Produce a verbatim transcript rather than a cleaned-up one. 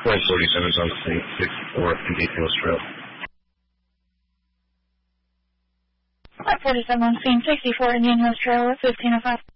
Flight forty-seven is on the scene, sixty-four, Indian Hills Trail. Flight forty-seven on scene, sixty-four, Indian Hills Trail, fifteen oh five.